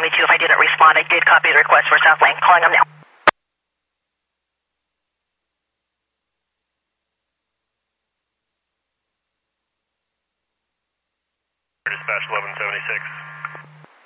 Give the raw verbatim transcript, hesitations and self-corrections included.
seventy-two. If I didn't respond, I did copy the request for South Lane. Calling them now. Dispatch eleven seventy-six.